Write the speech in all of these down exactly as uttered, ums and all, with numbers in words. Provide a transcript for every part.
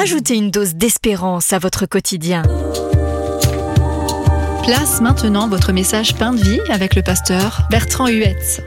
Ajoutez une dose d'espérance à votre quotidien. Place maintenant votre message Pain de vie avec le pasteur Bertrand Huetz.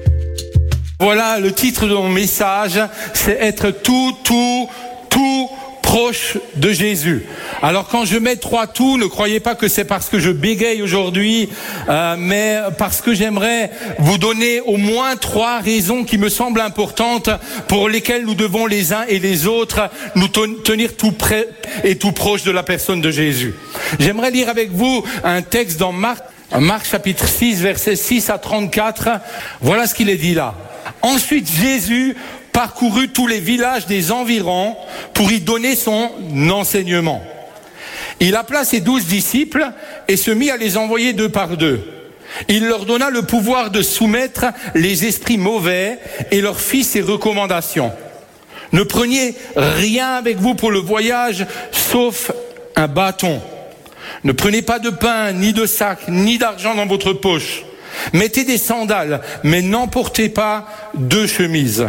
Voilà, le titre de mon message, c'est être tout, tout, tout proche de Jésus. Alors quand je mets trois tout, ne croyez pas que c'est parce que je bégaye aujourd'hui, euh, mais parce que j'aimerais vous donner au moins trois raisons qui me semblent importantes pour lesquelles nous devons les uns et les autres nous tenir tout près et tout proche de la personne de Jésus. J'aimerais lire avec vous un texte dans Marc, Marc chapitre six, versets six à trente-quatre. Voilà ce qu'il est dit là. Ensuite, Jésus parcourut tous les villages des environs pour y donner son enseignement. Il appela ses douze disciples et se mit à les envoyer deux par deux. Il leur donna le pouvoir de soumettre les esprits mauvais et leur fit ses recommandations. Ne preniez rien avec vous pour le voyage, sauf un bâton. Ne prenez pas de pain, ni de sac, ni d'argent dans votre poche. Mettez des sandales, mais n'emportez pas deux chemises.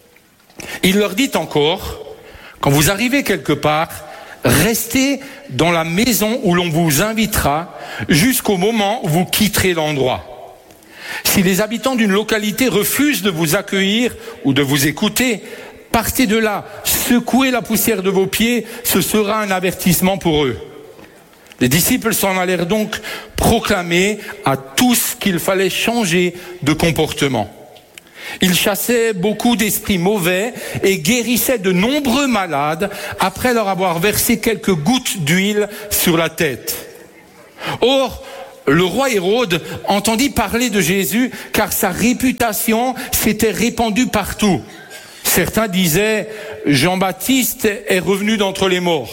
Il leur dit encore, quand vous arrivez quelque part, restez dans la maison où l'on vous invitera jusqu'au moment où vous quitterez l'endroit. Si les habitants d'une localité refusent de vous accueillir ou de vous écouter, partez de là, secouez la poussière de vos pieds, ce sera un avertissement pour eux. Les disciples s'en allèrent donc proclamer à tous qu'il fallait changer de comportement. Ils chassaient beaucoup d'esprits mauvais et guérissaient de nombreux malades après leur avoir versé quelques gouttes d'huile sur la tête. Or, le roi Hérode entendit parler de Jésus car sa réputation s'était répandue partout. Certains disaient « Jean-Baptiste est revenu d'entre les morts ».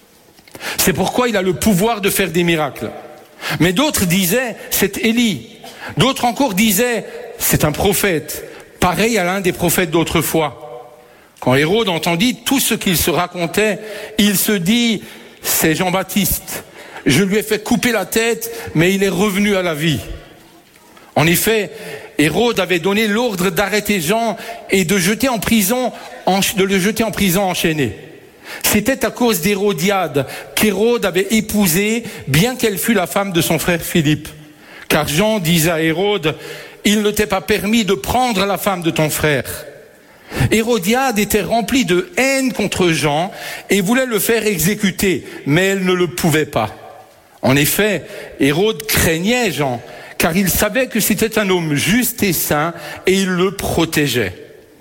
C'est pourquoi il a le pouvoir de faire des miracles. Mais d'autres disaient « c'est Élie ». D'autres encore disaient « c'est un prophète ». Pareil à l'un des prophètes d'autrefois. Quand Hérode entendit tout ce qu'il se racontait, il se dit « c'est Jean-Baptiste. Je lui ai fait couper la tête, mais il est revenu à la vie ». En effet, Hérode avait donné l'ordre d'arrêter Jean et de jeter en prison, de le jeter en prison enchaîné. C'était à cause d'Hérodiade qu'Hérode avait épousé, bien qu'elle fût la femme de son frère Philippe. Car Jean disait à Hérode, « Il ne t'est pas permis de prendre la femme de ton frère. » Hérodiade était remplie de haine contre Jean et voulait le faire exécuter, mais elle ne le pouvait pas. En effet, Hérode craignait Jean, car il savait que c'était un homme juste et saint et il le protégeait.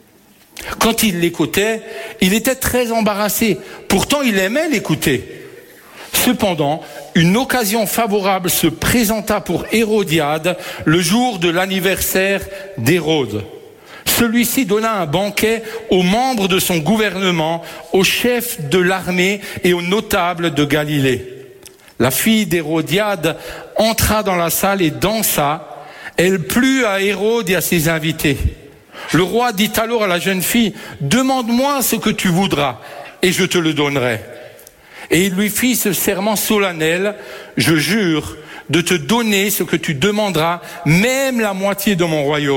Quand il l'écoutait, il était très embarrassé. Pourtant, il aimait l'écouter. Cependant, une occasion favorable se présenta pour Hérodiade le jour de l'anniversaire d'Hérode. Celui-ci donna un banquet aux membres de son gouvernement, aux chefs de l'armée et aux notables de Galilée. La fille d'Hérodiade entra dans la salle et dansa. Elle plut à Hérode et à ses invités. Le roi dit alors à la jeune fille, « Demande-moi ce que tu voudras, et je te le donnerai. » Et il lui fit ce serment solennel, « Je jure de te donner ce que tu demanderas, même la moitié de mon royaume. »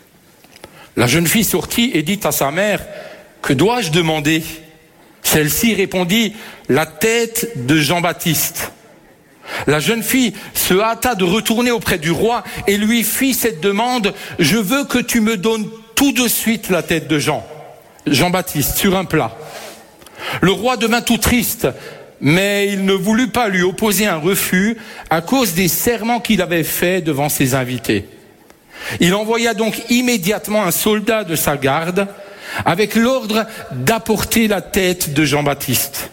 La jeune fille sortit et dit à sa mère, « Que dois-je demander ?» Celle-ci répondit, « La tête de Jean-Baptiste. » La jeune fille se hâta de retourner auprès du roi et lui fit cette demande, « Je veux que tu me donnes tout de suite la tête de Jean, Jean-Baptiste, sur un plat. » Le roi devint tout triste, mais il ne voulut pas lui opposer un refus à cause des serments qu'il avait faits devant ses invités. Il envoya donc immédiatement un soldat de sa garde avec l'ordre d'apporter la tête de Jean-Baptiste.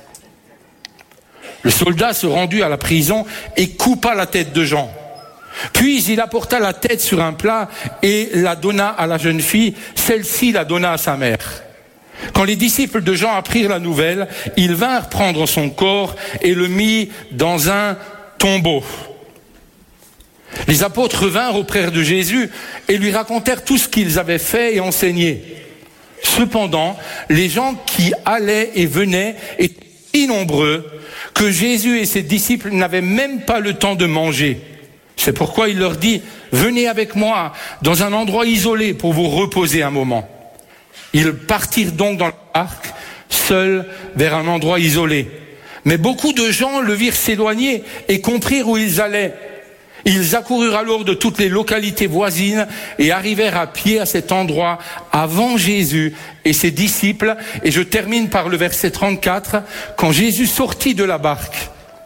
Le soldat se rendit à la prison et coupa la tête de Jean. Puis il apporta la tête sur un plat et la donna à la jeune fille. Celle-ci la donna à sa mère. Quand les disciples de Jean apprirent la nouvelle, ils vinrent prendre son corps et le mirent dans un tombeau. Les apôtres vinrent auprès de Jésus et lui racontèrent tout ce qu'ils avaient fait et enseigné. Cependant, les gens qui allaient et venaient étaient si nombreux que Jésus et ses disciples n'avaient même pas le temps de manger. C'est pourquoi il leur dit, « Venez avec moi dans un endroit isolé pour vous reposer un moment. » Ils partirent donc dans la barque, seul vers un endroit isolé. Mais beaucoup de gens le virent s'éloigner et comprirent où ils allaient. Ils accoururent alors de toutes les localités voisines et arrivèrent à pied à cet endroit avant Jésus et ses disciples. Et je termine par le verset trente-quatre. Quand Jésus sortit de la barque,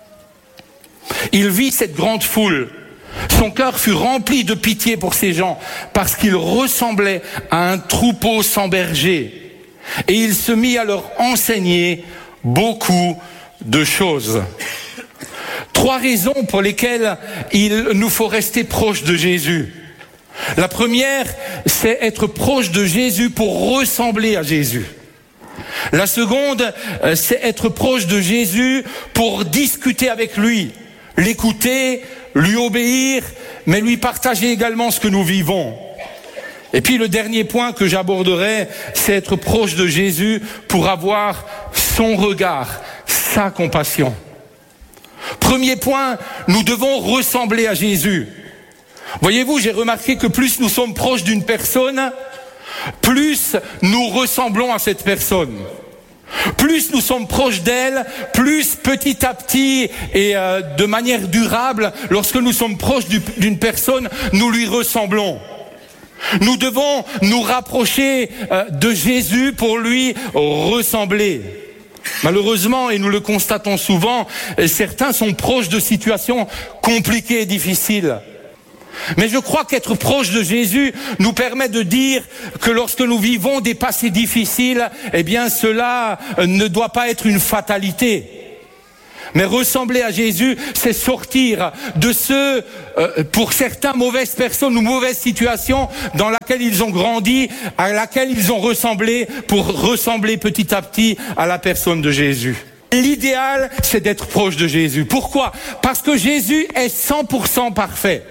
il vit cette grande foule. Son cœur fut rempli de pitié pour ces gens parce qu'ils ressemblaient à un troupeau sans berger. Et il se mit à leur enseigner beaucoup de choses. Trois raisons pour lesquelles il nous faut rester proche de Jésus. La première, c'est être proche de Jésus pour ressembler à Jésus. La seconde, c'est être proche de Jésus pour discuter avec lui, l'écouter, lui obéir, mais lui partager également ce que nous vivons. Et puis le dernier point que j'aborderai, c'est être proche de Jésus pour avoir son regard, sa compassion. Premier point, nous devons ressembler à Jésus. Voyez-vous, j'ai remarqué que plus nous sommes proches d'une personne, plus nous ressemblons à cette personne. Plus nous sommes proches d'elle, plus petit à petit et euh, de manière durable, lorsque nous sommes proches du, d'une personne, nous lui ressemblons. Nous devons nous rapprocher euh, de Jésus pour lui ressembler. Malheureusement, et nous le constatons souvent, certains sont proches de situations compliquées et difficiles. Mais je crois qu'être proche de Jésus nous permet de dire que lorsque nous vivons des passés difficiles, eh bien cela ne doit pas être une fatalité. Mais ressembler à Jésus, c'est sortir de ce, euh, pour certains, mauvaises personnes ou mauvaises situations dans laquelle ils ont grandi, à laquelle ils ont ressemblé, pour ressembler petit à petit à la personne de Jésus. L'idéal, c'est d'être proche de Jésus. Pourquoi ? Parce que Jésus est cent pour cent parfait.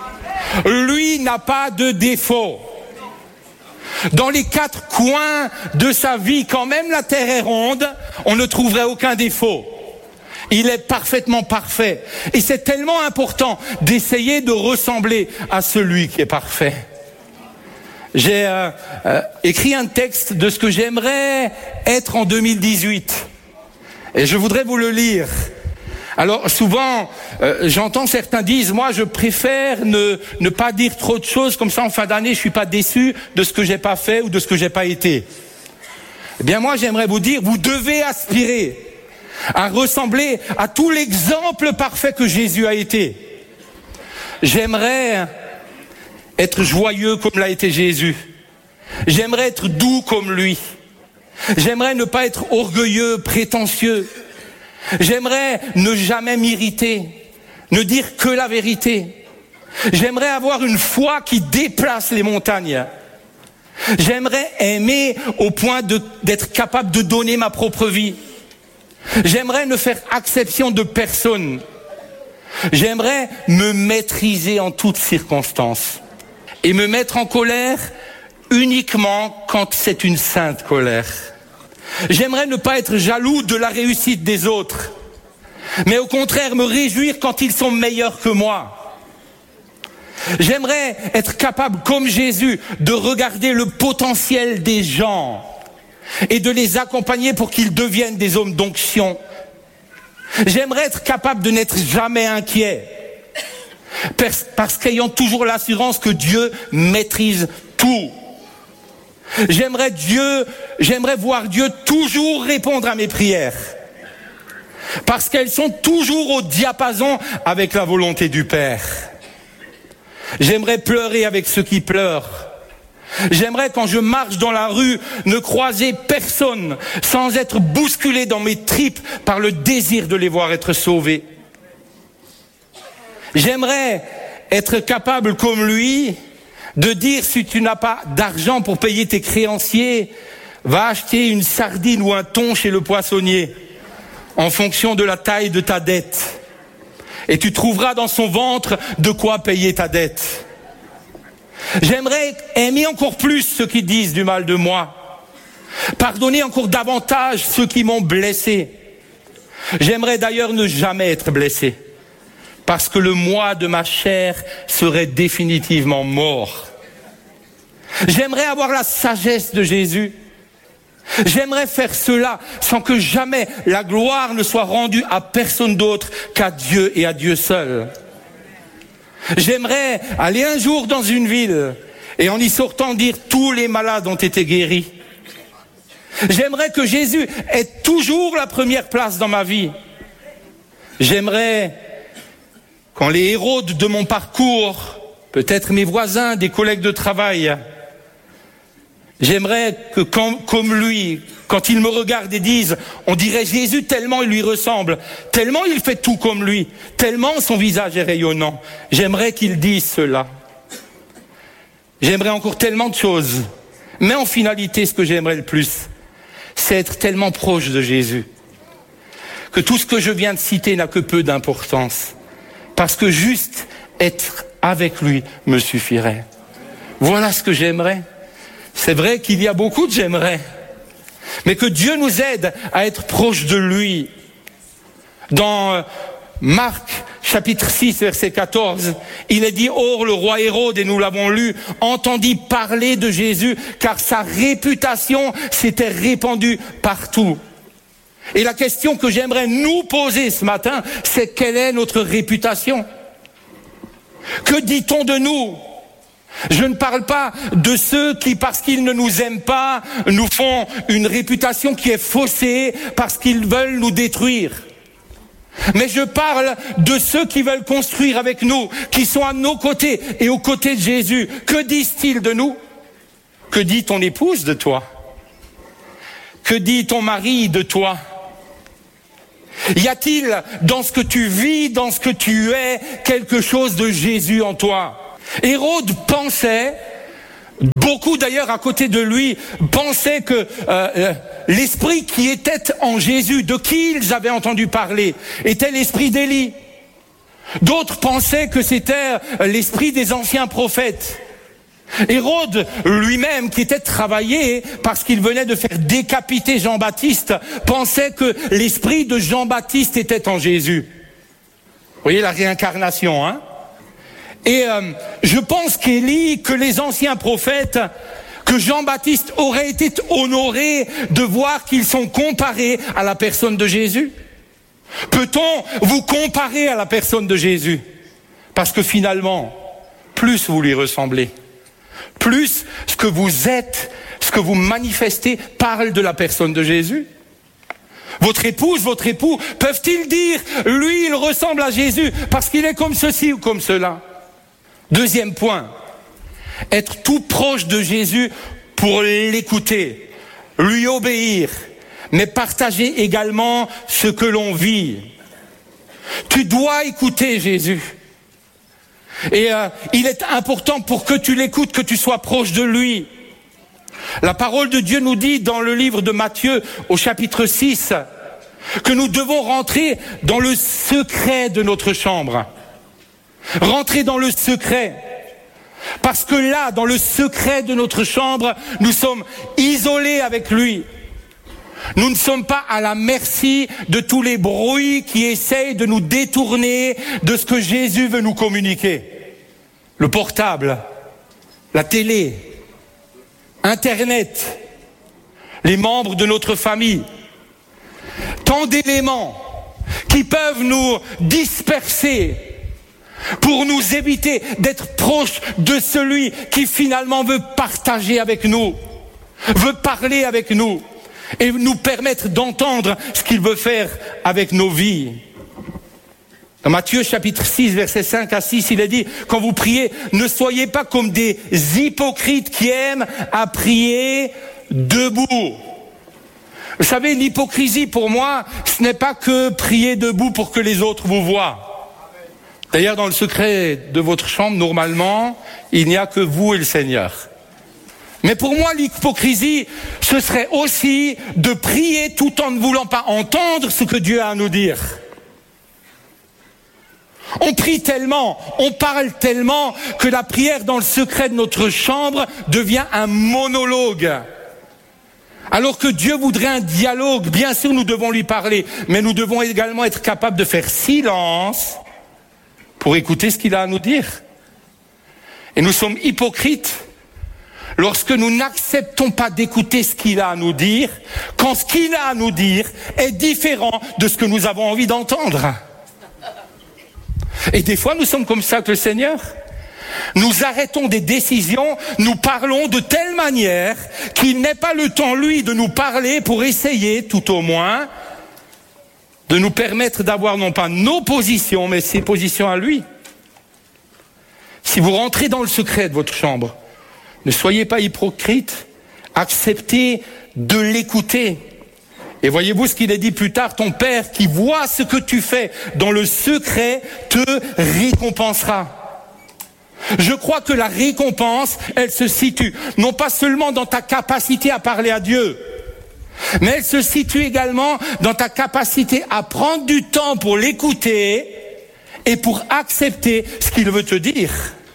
Lui n'a pas de défaut. Dans les quatre coins de sa vie, quand même la terre est ronde, on ne trouverait aucun défaut. Il est parfaitement parfait. Et c'est tellement important d'essayer de ressembler à celui qui est parfait. J'ai euh, euh, écrit un texte de ce que j'aimerais être en deux mille dix-huit. Et je voudrais vous le lire. Alors souvent, euh, j'entends certains disent, moi je préfère ne, ne pas dire trop de choses, comme ça en fin d'année je suis pas déçu de ce que j'ai pas fait ou de ce que j'ai pas été. Eh bien moi j'aimerais vous dire, vous devez aspirer à ressembler à tout l'exemple parfait que Jésus a été. J'aimerais être joyeux comme l'a été Jésus. J'aimerais être doux comme lui. J'aimerais ne pas être orgueilleux, prétentieux. J'aimerais ne jamais m'irriter, ne dire que la vérité. J'aimerais avoir une foi qui déplace les montagnes. J'aimerais aimer au point de, d'être capable de donner ma propre vie. J'aimerais ne faire exception de personne. J'aimerais me maîtriser en toutes circonstances et me mettre en colère uniquement quand c'est une sainte colère. J'aimerais ne pas être jaloux de la réussite des autres, mais au contraire me réjouir quand ils sont meilleurs que moi. J'aimerais être capable, comme Jésus, de regarder le potentiel des gens et de les accompagner pour qu'ils deviennent des hommes d'onction. J'aimerais être capable de n'être jamais inquiet, parce qu'ayant toujours l'assurance que Dieu maîtrise tout. J'aimerais Dieu, j'aimerais voir Dieu toujours répondre à mes prières, parce qu'elles sont toujours au diapason avec la volonté du Père. J'aimerais pleurer avec ceux qui pleurent. J'aimerais, quand je marche dans la rue, ne croiser personne sans être bousculé dans mes tripes par le désir de les voir être sauvés. J'aimerais être capable, comme lui, de dire, si tu n'as pas d'argent pour payer tes créanciers, va acheter une sardine ou un thon chez le poissonnier, en fonction de la taille de ta dette. Et tu trouveras dans son ventre de quoi payer ta dette. J'aimerais aimer encore plus ceux qui disent du mal de moi, pardonner encore davantage ceux qui m'ont blessé. J'aimerais d'ailleurs ne jamais être blessé, parce que le moi de ma chair serait définitivement mort. J'aimerais avoir la sagesse de Jésus. J'aimerais faire cela sans que jamais la gloire ne soit rendue à personne d'autre qu'à Dieu et à Dieu seul. J'aimerais aller un jour dans une ville et en y sortant dire tous les malades ont été guéris. J'aimerais que Jésus ait toujours la première place dans ma vie. J'aimerais, quand les héros de mon parcours, peut-être mes voisins, des collègues de travail, j'aimerais que, quand, comme lui, quand ils me regardent et disent, on dirait Jésus tellement il lui ressemble, tellement il fait tout comme lui, tellement son visage est rayonnant. J'aimerais qu'ils disent cela. J'aimerais encore tellement de choses. Mais en finalité, ce que j'aimerais le plus, c'est être tellement proche de Jésus que tout ce que je viens de citer n'a que peu d'importance. Parce que juste être avec lui me suffirait. Voilà ce que j'aimerais. C'est vrai qu'il y a beaucoup de j'aimerais, mais que Dieu nous aide à être proche de lui. Dans Marc, chapitre six, verset quatorze, il est dit, or le roi Hérode, et nous l'avons lu, entendit parler de Jésus, car sa réputation s'était répandue partout. Et la question que j'aimerais nous poser ce matin, c'est quelle est notre réputation? Que dit-on de nous? Je ne parle pas de ceux qui, parce qu'ils ne nous aiment pas, nous font une réputation qui est faussée parce qu'ils veulent nous détruire. Mais je parle de ceux qui veulent construire avec nous, qui sont à nos côtés et aux côtés de Jésus. Que disent-ils de nous? Que dit ton épouse de toi? Que dit ton mari de toi? Y a-t-il dans ce que tu vis, dans ce que tu es, quelque chose de Jésus en toi? Hérode pensait, beaucoup d'ailleurs à côté de lui, pensaient que euh, l'esprit qui était en Jésus, de qui ils avaient entendu parler, était l'esprit d'Élie. D'autres pensaient que c'était l'esprit des anciens prophètes. Hérode lui-même, qui était travaillé parce qu'il venait de faire décapiter Jean-Baptiste, pensait que l'esprit de Jean-Baptiste était en Jésus. Vous voyez la réincarnation, hein? Et euh, je pense qu'Élie, que les anciens prophètes, que Jean-Baptiste aurait été honoré de voir qu'ils sont comparés à la personne de Jésus. Peut-on vous comparer à la personne de Jésus? Parce que finalement, plus vous lui ressemblez, plus ce que vous êtes, ce que vous manifestez parle de la personne de Jésus. Votre épouse, votre époux, peuvent-ils dire, lui, il ressemble à Jésus parce qu'il est comme ceci ou comme cela? Deuxième point, être tout proche de Jésus pour l'écouter, lui obéir, mais partager également ce que l'on vit. Tu dois écouter Jésus. Et euh, il est important pour que tu l'écoutes, que tu sois proche de lui. La parole de Dieu nous dit dans le livre de Matthieu, au chapitre six, que nous devons rentrer dans le secret de notre chambre. Rentrer dans le secret. Parce que là, dans le secret de notre chambre, nous sommes isolés avec lui. Nous ne sommes pas à la merci de tous les bruits qui essayent de nous détourner de ce que Jésus veut nous communiquer. Le portable, la télé, Internet, les membres de notre famille. Tant d'éléments qui peuvent nous disperser pour nous éviter d'être proches de celui qui finalement veut partager avec nous, veut parler avec nous et nous permettre d'entendre ce qu'il veut faire avec nos vies. Dans Matthieu chapitre six, versets cinq à six, il est dit, quand vous priez, ne soyez pas comme des hypocrites qui aiment à prier debout. Vous savez, l'hypocrisie pour moi, ce n'est pas que prier debout pour que les autres vous voient. D'ailleurs, dans le secret de votre chambre, normalement, il n'y a que vous et le Seigneur. Mais pour moi, l'hypocrisie, ce serait aussi de prier tout en ne voulant pas entendre ce que Dieu a à nous dire. On prie tellement, on parle tellement que la prière dans le secret de notre chambre devient un monologue. Alors que Dieu voudrait un dialogue, bien sûr nous devons lui parler, mais nous devons également être capables de faire silence pour écouter ce qu'il a à nous dire. Et nous sommes hypocrites lorsque nous n'acceptons pas d'écouter ce qu'il a à nous dire, quand ce qu'il a à nous dire est différent de ce que nous avons envie d'entendre. Et des fois, nous sommes comme ça avec le Seigneur. Nous arrêtons des décisions, nous parlons de telle manière qu'il n'ait pas le temps, lui, de nous parler pour essayer, tout au moins, de nous permettre d'avoir non pas nos positions, mais ses positions à lui. Si vous rentrez dans le secret de votre chambre, ne soyez pas hypocrite, acceptez de l'écouter. Et voyez-vous ce qu'il est dit plus tard, ton Père qui voit ce que tu fais dans le secret te récompensera. Je crois que la récompense, elle se situe non pas seulement dans ta capacité à parler à Dieu, mais elle se situe également dans ta capacité à prendre du temps pour l'écouter et pour accepter ce qu'il veut te dire.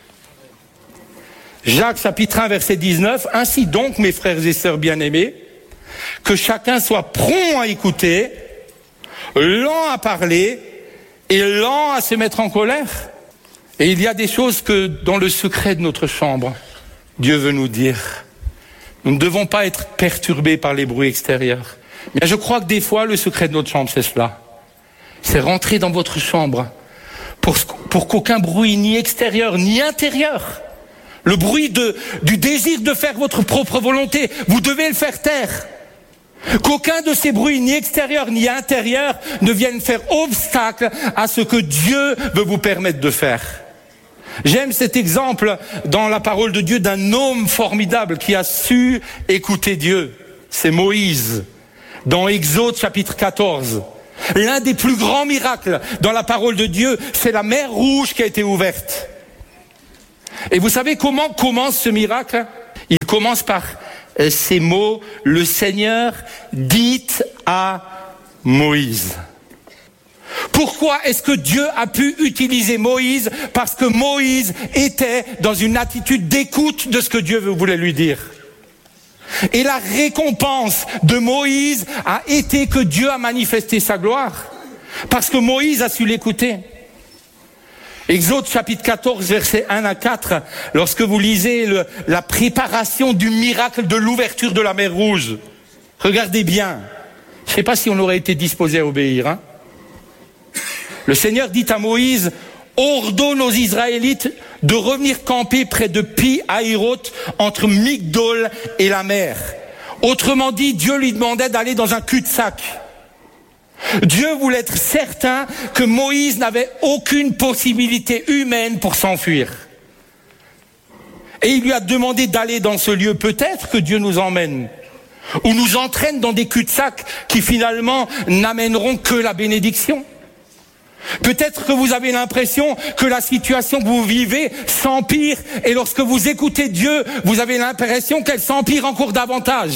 Jacques chapitre un verset dix-neuf, ainsi donc mes frères et sœurs bien-aimés, que chacun soit prompt à écouter, lent à parler et lent à se mettre en colère. Et il y a des choses que dans le secret de notre chambre, Dieu veut nous dire. Nous ne devons pas être perturbés par les bruits extérieurs. Mais je crois que des fois, le secret de notre chambre, c'est cela. C'est rentrer dans votre chambre pour, pour qu'aucun bruit ni extérieur ni intérieur, le bruit de, du désir de faire votre propre volonté, vous devez le faire taire. Qu'aucun de ces bruits, ni extérieur ni intérieur, ne vienne faire obstacle à ce que Dieu veut vous permettre de faire. J'aime cet exemple dans la parole de Dieu d'un homme formidable qui a su écouter Dieu. C'est Moïse, dans Exode chapitre quatorze. L'un des plus grands miracles dans la parole de Dieu, c'est la mer Rouge qui a été ouverte. Et vous savez comment commence ce miracle? Il commence par ces mots, le Seigneur dit à Moïse. Pourquoi est-ce que Dieu a pu utiliser Moïse? Parce que Moïse était dans une attitude d'écoute de ce que Dieu voulait lui dire. Et la récompense de Moïse a été que Dieu a manifesté sa gloire. Parce que Moïse a su l'écouter. Exode chapitre quatorze, versets un à quatre, lorsque vous lisez le, la préparation du miracle de l'ouverture de la mer Rouge, regardez bien. Je ne sais pas si on aurait été disposé à obéir. Hein. Le Seigneur dit à Moïse, ordonne aux Israélites de revenir camper près de Pi-Hahiroth, entre Migdol et la mer. Autrement dit, Dieu lui demandait d'aller dans un cul-de-sac. Dieu voulait être certain que Moïse n'avait aucune possibilité humaine pour s'enfuir. Et il lui a demandé d'aller dans ce lieu. Peut-être que Dieu nous emmène ou nous entraîne dans des cul-de-sac qui finalement n'amèneront que la bénédiction. Peut-être que vous avez l'impression que la situation que vous vivez s'empire et lorsque vous écoutez Dieu, vous avez l'impression qu'elle s'empire encore davantage.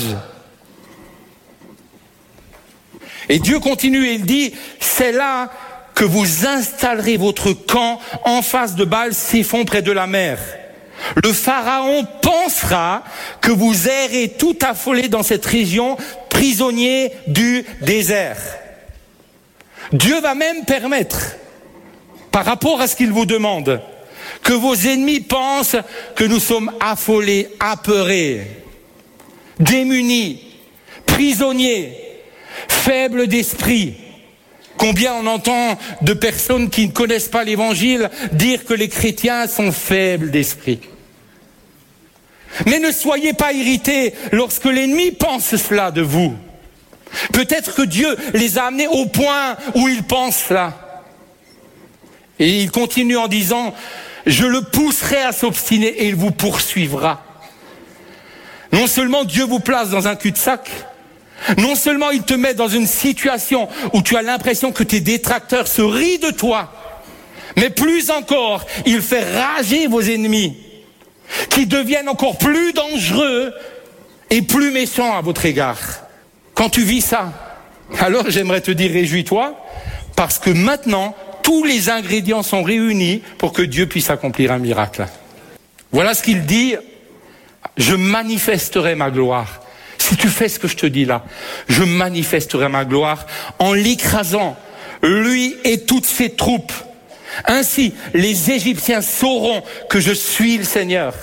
Et Dieu continue et il dit, c'est là que vous installerez votre camp en face de Baal-Séphon près de la mer. Le Pharaon pensera que vous errez tout affolés dans cette région, prisonniers du désert. Dieu va même permettre, par rapport à ce qu'il vous demande, que vos ennemis pensent que nous sommes affolés, apeurés, démunis, prisonniers, faibles d'esprit. Combien on entend de personnes qui ne connaissent pas l'évangile dire que les chrétiens sont faibles d'esprit. Mais ne soyez pas irrités lorsque l'ennemi pense cela de vous. Peut-être que Dieu les a amenés au point où ils pensent cela. Et il continue en disant, je le pousserai à s'obstiner et il vous poursuivra. Non seulement Dieu vous place dans un cul-de-sac, non seulement il te met dans une situation où tu as l'impression que tes détracteurs se rient de toi, mais plus encore, il fait rager vos ennemis, qui deviennent encore plus dangereux et plus méchants à votre égard. Quand tu vis ça, alors j'aimerais te dire réjouis-toi, parce que maintenant, tous les ingrédients sont réunis pour que Dieu puisse accomplir un miracle. Voilà ce qu'il dit, je manifesterai ma gloire. Si tu fais ce que je te dis là, je manifesterai ma gloire en l'écrasant, lui et toutes ses troupes. Ainsi, les Égyptiens sauront que je suis le Seigneur.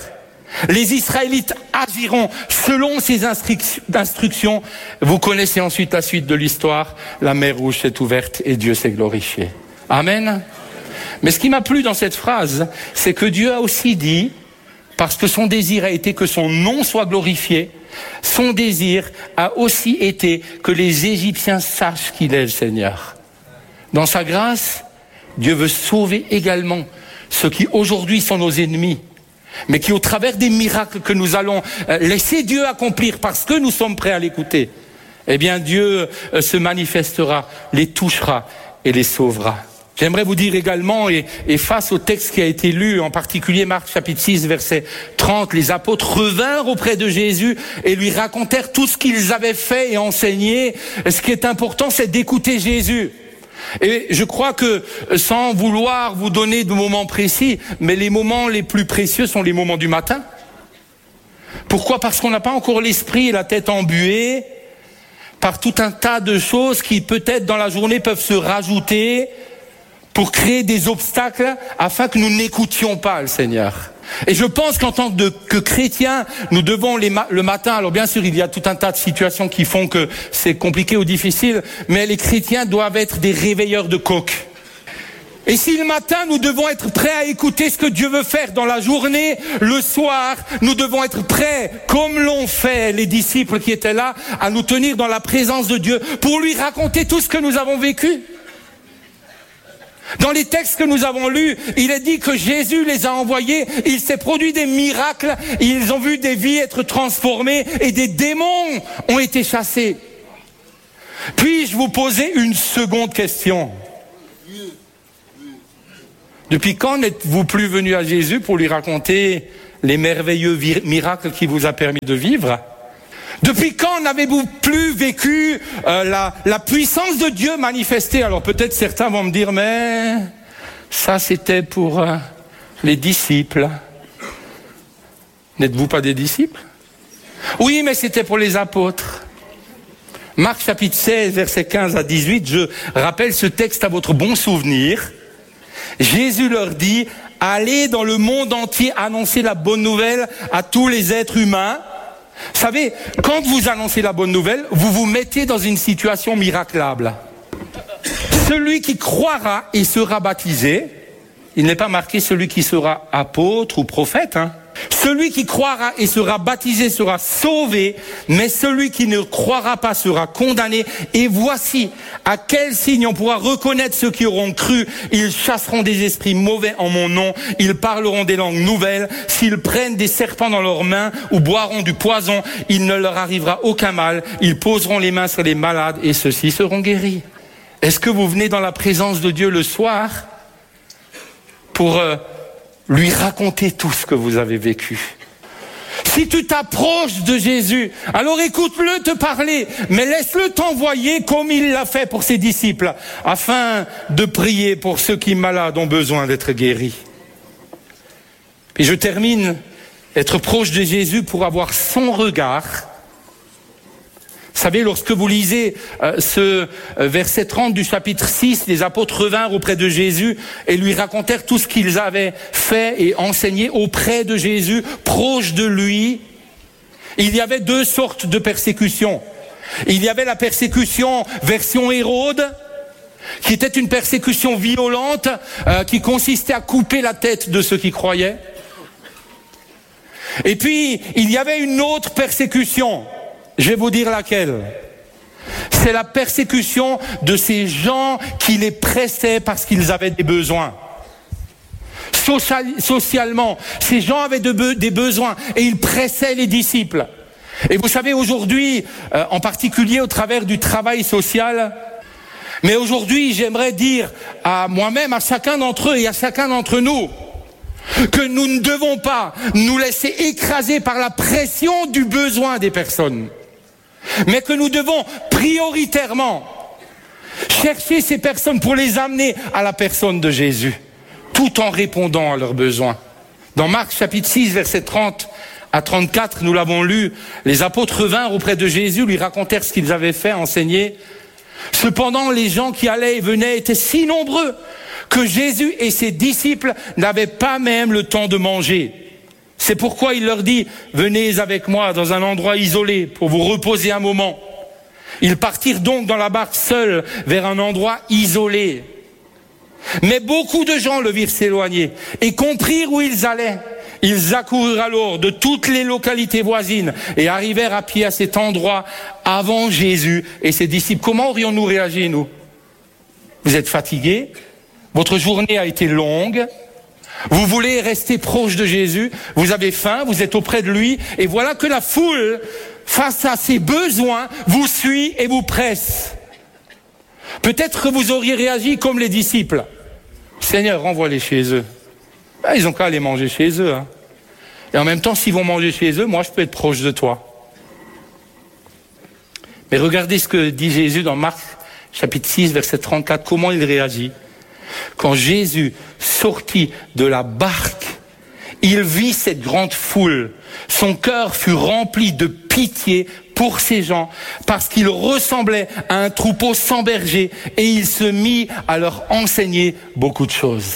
Les Israélites agiront selon ces instructions. Vous connaissez ensuite la suite de l'histoire. La mer Rouge s'est ouverte et Dieu s'est glorifié. Amen. Mais ce qui m'a plu dans cette phrase, c'est que Dieu a aussi dit, parce que son désir a été que son nom soit glorifié, son désir a aussi été que les Égyptiens sachent qu'il est le Seigneur. Dans sa grâce, Dieu veut sauver également ceux qui aujourd'hui sont nos ennemis, mais qui au travers des miracles que nous allons laisser Dieu accomplir parce que nous sommes prêts à l'écouter, eh bien Dieu se manifestera, les touchera et les sauvera. J'aimerais vous dire également, et, et face au texte qui a été lu, en particulier Marc chapitre six, verset trente, les apôtres revinrent auprès de Jésus et lui racontèrent tout ce qu'ils avaient fait et enseigné. Ce qui est important, c'est d'écouter Jésus. Et je crois que, sans vouloir vous donner de moments précis, mais les moments les plus précieux sont les moments du matin. Pourquoi ? Parce qu'on n'a pas encore l'esprit et la tête embuée par tout un tas de choses qui peut-être dans la journée peuvent se rajouter pour créer des obstacles afin que nous n'écoutions pas le Seigneur. Et je pense qu'en tant que, que chrétiens, nous devons les ma- le matin, alors bien sûr il y a tout un tas de situations qui font que c'est compliqué ou difficile, mais les chrétiens doivent être des réveilleurs de coq. Et si le matin nous devons être prêts à écouter ce que Dieu veut faire dans la journée, le soir, nous devons être prêts, comme l'ont fait les disciples qui étaient là, à nous tenir dans la présence de Dieu pour lui raconter tout ce que nous avons vécu. Dans les textes que nous avons lus, il est dit que Jésus les a envoyés, il s'est produit des miracles, ils ont vu des vies être transformées et des démons ont été chassés. Puis-je vous poser une seconde question ? Depuis quand n'êtes-vous plus venu à Jésus pour lui raconter les merveilleux vir- miracles qu'il vous a permis de vivre ? Depuis quand n'avez-vous plus vécu euh, la, la puissance de Dieu manifestée ? Alors peut-être certains vont me dire, mais ça c'était pour euh, les disciples. N'êtes-vous pas des disciples ? Oui, mais c'était pour les apôtres. Marc chapitre seize, versets quinze à dix-huit, je rappelle ce texte à votre bon souvenir. Jésus leur dit, allez dans le monde entier annoncer la bonne nouvelle à tous les êtres humains. Vous savez, quand vous annoncez la bonne nouvelle, vous vous mettez dans une situation miraclable. Celui qui croira et sera baptisé, il n'est pas marqué celui qui sera apôtre ou prophète, hein. Celui qui croira et sera baptisé sera sauvé, mais celui qui ne croira pas sera condamné. Et voici à quel signe on pourra reconnaître ceux qui auront cru. Ils chasseront des esprits mauvais en mon nom, ils parleront des langues nouvelles, s'ils prennent des serpents dans leurs mains ou boiront du poison, il ne leur arrivera aucun mal, ils poseront les mains sur les malades et ceux-ci seront guéris. Est-ce que vous venez dans la présence de Dieu le soir pour euh, lui raconter tout ce que vous avez vécu? Si tu t'approches de Jésus, alors écoute-le te parler, mais laisse-le t'envoyer comme il l'a fait pour ses disciples, afin de prier pour ceux qui malades ont besoin d'être guéris. Puis je termine, être proche de Jésus pour avoir son regard. Vous savez, lorsque vous lisez euh, ce euh, verset trente du chapitre six, les apôtres revinrent auprès de Jésus et lui racontèrent tout ce qu'ils avaient fait et enseigné auprès de Jésus, proche de lui. Il y avait deux sortes de persécutions. Il y avait la persécution version Hérode, qui était une persécution violente, euh, qui consistait à couper la tête de ceux qui croyaient. Et puis, il y avait une autre persécution. Je vais vous dire laquelle. C'est la persécution de ces gens qui les pressaient parce qu'ils avaient des besoins. Social, socialement, ces gens avaient de be- des besoins et ils pressaient les disciples. Et vous savez, aujourd'hui, euh, en particulier au travers du travail social, mais aujourd'hui, j'aimerais dire à moi-même, à chacun d'entre eux et à chacun d'entre nous, que nous ne devons pas nous laisser écraser par la pression du besoin des personnes, mais que nous devons prioritairement chercher ces personnes pour les amener à la personne de Jésus, tout en répondant à leurs besoins. Dans Marc chapitre six, versets trente à trente-quatre, nous l'avons lu, les apôtres vinrent auprès de Jésus, lui racontèrent ce qu'ils avaient fait, enseigné. Cependant, les gens qui allaient et venaient étaient si nombreux que Jésus et ses disciples n'avaient pas même le temps de manger. C'est pourquoi il leur dit, venez avec moi dans un endroit isolé pour vous reposer un moment. Ils partirent donc dans la barque seuls vers un endroit isolé. Mais beaucoup de gens le virent s'éloigner et comprirent où ils allaient. Ils accoururent alors de toutes les localités voisines et arrivèrent à pied à cet endroit avant Jésus et ses disciples. Comment aurions-nous réagi, nous? Vous êtes fatigués, votre journée a été longue, vous voulez rester proche de Jésus, vous avez faim, vous êtes auprès de lui, et voilà que la foule, face à ses besoins, vous suit et vous presse. Peut-être que vous auriez réagi comme les disciples. Seigneur, renvoie-les chez eux. Ben, ils n'ont qu'à aller manger chez eux. Hein. Et en même temps, s'ils vont manger chez eux, moi je peux être proche de toi. Mais regardez ce que dit Jésus dans Marc chapitre six, verset trente-quatre, comment il réagit. Quand Jésus sortit de la barque, il vit cette grande foule. Son cœur fut rempli de pitié pour ces gens, parce qu'ils ressemblaient à un troupeau sans berger, et il se mit à leur enseigner beaucoup de choses.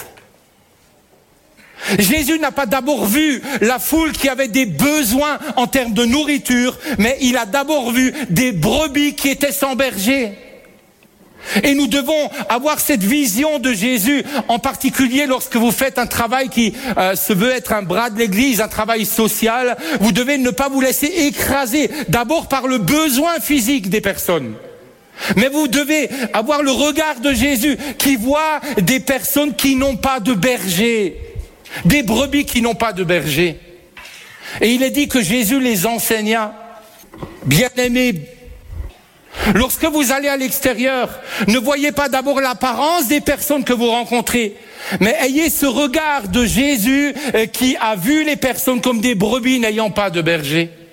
Jésus n'a pas d'abord vu la foule qui avait des besoins en termes de nourriture, mais il a d'abord vu des brebis qui étaient sans berger. Et nous devons avoir cette vision de Jésus, en particulier lorsque vous faites un travail qui euh, se veut être un bras de l'église, un travail social. Vous devez ne pas vous laisser écraser d'abord par le besoin physique des personnes. Mais vous devez avoir le regard de Jésus qui voit des personnes qui n'ont pas de berger, des brebis qui n'ont pas de berger. Et il est dit que Jésus les enseigna. Bien-aimés, lorsque vous allez à l'extérieur, ne voyez pas d'abord l'apparence des personnes que vous rencontrez, mais ayez ce regard de Jésus qui a vu les personnes comme des brebis n'ayant pas de berger.